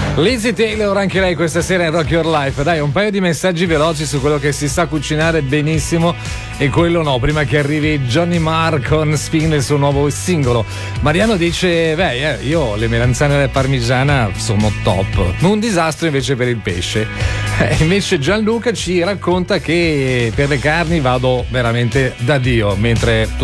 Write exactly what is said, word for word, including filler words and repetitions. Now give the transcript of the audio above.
Lizzie Taylor, anche lei questa sera in Rock Your Life. Dai, un paio di messaggi veloci su quello che si sa cucinare benissimo e quello no, prima che arrivi Johnny Marr con Spin, il suo nuovo singolo. Mariano dice, beh, eh, io le melanzane alla parmigiana sono top, un disastro invece per il pesce. Eh, invece Gianluca ci racconta che per le carni vado veramente da Dio, mentre tu